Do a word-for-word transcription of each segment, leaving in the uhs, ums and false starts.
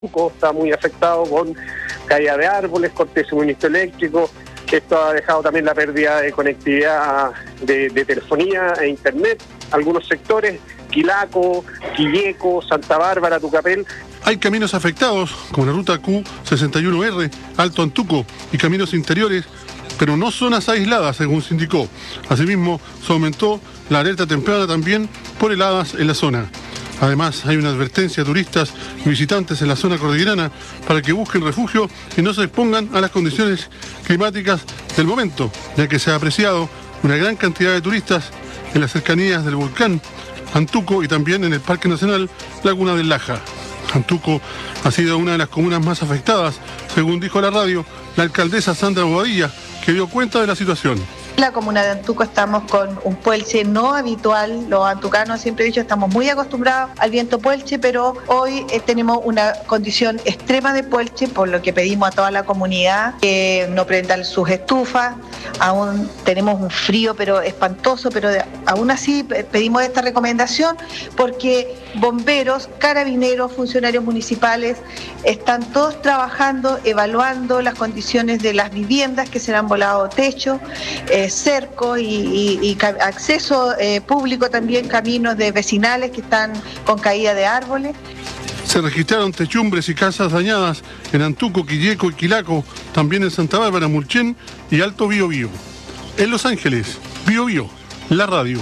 está muy afectado con caída de árboles, corte de suministro eléctrico. Esto ha dejado también la pérdida de conectividad de, de telefonía e internet. Algunos sectores, Quilaco, Quilleco, Santa Bárbara, Tucapel. Hay caminos afectados, como la ruta Q sesenta y uno R, Alto Antuco, y caminos interiores, pero no zonas aisladas, según se indicó. Asimismo, se aumentó la alerta temprana también por heladas en la zona. Además, hay una advertencia a turistas y visitantes en la zona cordillerana para que busquen refugio y no se expongan a las condiciones climáticas del momento, ya que se ha apreciado una gran cantidad de turistas en las cercanías del volcán Antuco y también en el Parque Nacional Laguna del Laja. Antuco ha sido una de las comunas más afectadas, según dijo la radio la alcaldesa Sandra Bobadilla, que dio cuenta de la situación. La comuna de Antuco estamos con un puelche no habitual. Los antucanos, siempre he dicho, estamos muy acostumbrados al viento puelche, pero hoy eh, tenemos una condición extrema de puelche, por lo que pedimos a toda la comunidad que no prendan sus estufas. Aún tenemos un frío pero espantoso, pero de, aún así pedimos esta recomendación porque bomberos, carabineros, funcionarios municipales están todos trabajando, evaluando las condiciones de las viviendas que serán volado techo, eh, cerco y, y, y acceso eh, público también, caminos de vecinales que están con caída de árboles. Se registraron techumbres y casas dañadas en Antuco, Quilleco y Quilaco, también en Santa Bárbara, Mulchen y Alto Biobío. En Los Ángeles, Biobío, la radio.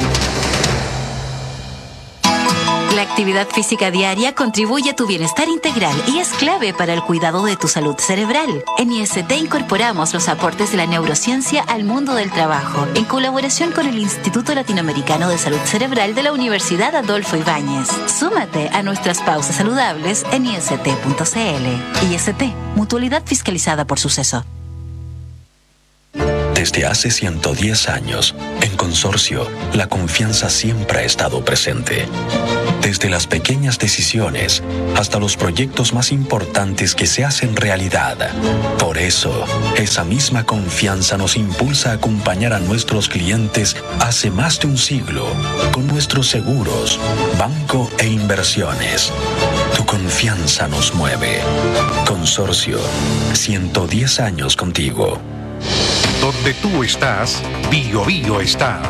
La actividad física diaria contribuye a tu bienestar integral y es clave para el cuidado de tu salud cerebral. En I S T incorporamos los aportes de la neurociencia al mundo del trabajo, en colaboración con el Instituto Latinoamericano de Salud Cerebral de la Universidad Adolfo Ibáñez. Súmate a nuestras pausas saludables en I S T punto C L. I S T, mutualidad fiscalizada por Suceso. Desde hace ciento diez años, en Consorcio, la confianza siempre ha estado presente. Desde las pequeñas decisiones hasta los proyectos más importantes que se hacen realidad. Por eso, esa misma confianza nos impulsa a acompañar a nuestros clientes hace más de un siglo con nuestros seguros, banco e inversiones. Tu confianza nos mueve. Consorcio, ciento diez años contigo. Donde tú estás, Biobío está.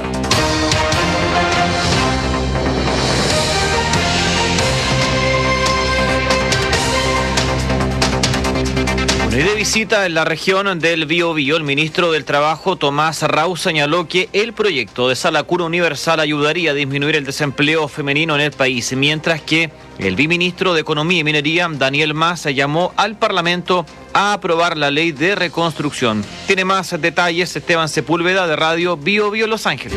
Y de visita en la región del Biobío, el ministro del Trabajo, Tomás Rau, señaló que el proyecto de Sala Cuna Universal ayudaría a disminuir el desempleo femenino en el país, mientras que el viceministro de Economía y Minería, Daniel Mas, llamó al Parlamento a aprobar la ley de reconstrucción. Tiene más detalles Esteban Sepúlveda, de Radio Biobío Los Ángeles.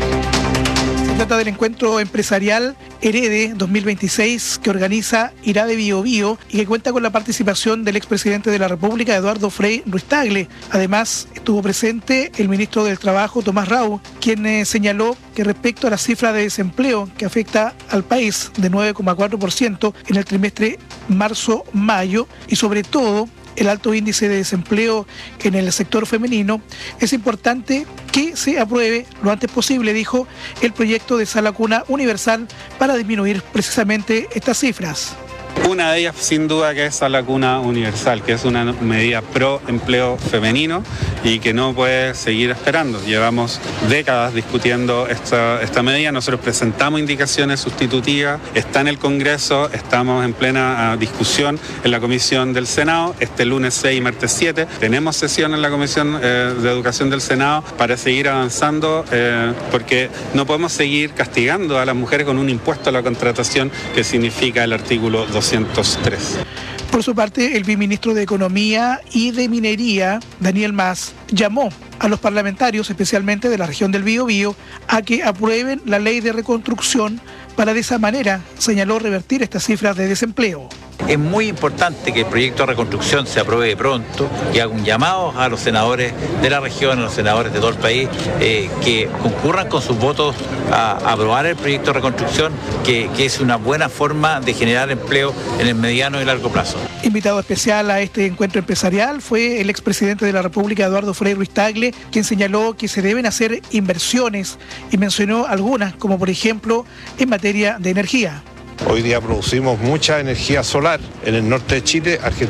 Se trata del encuentro empresarial Herede dos mil veintiséis que organiza IRADE Biobío y que cuenta con la participación del expresidente de la República, Eduardo Frei Ruiz-Tagle. Además, estuvo presente el ministro del Trabajo, Tomás Rau, quien eh, señaló que respecto a la cifra de desempleo que afecta al país de nueve coma cuatro por ciento en el trimestre marzo-mayo y sobre todo el alto índice de desempleo en el sector femenino, es importante que se apruebe lo antes posible, dijo, el proyecto de Sala Cuna Universal para disminuir precisamente estas cifras. Una de ellas, sin duda, que es Sala Cuna Universal, que es una medida pro empleo femenino y que no puede seguir esperando. Llevamos décadas discutiendo esta, esta medida. Nosotros presentamos indicaciones sustitutivas, está en el Congreso, estamos en plena uh, discusión en la Comisión del Senado. Este lunes seis y martes siete tenemos sesión en la Comisión eh, de Educación del Senado para seguir avanzando, eh, porque no podemos seguir castigando a las mujeres con un impuesto a la contratación que significa el artículo doscientos tres. Por su parte, el viceministro de Economía y de Minería, Daniel Mas, llamó a los parlamentarios, especialmente de la región del Biobío, a que aprueben la ley de reconstrucción para de esa manera, señaló, revertir estas cifras de desempleo. Es muy importante que el proyecto de reconstrucción se apruebe pronto y haga un llamado a los senadores de la región, a los senadores de todo el país, eh, que concurran con sus votos a, a aprobar el proyecto de reconstrucción, que, que es una buena forma de generar empleo en el mediano y largo plazo. Invitado especial a este encuentro empresarial fue el expresidente de la República, Eduardo Frei Ruiz-Tagle, quien señaló que se deben hacer inversiones y mencionó algunas, como por ejemplo en materia de energía. Hoy día producimos mucha energía solar en el norte de Chile. Argentina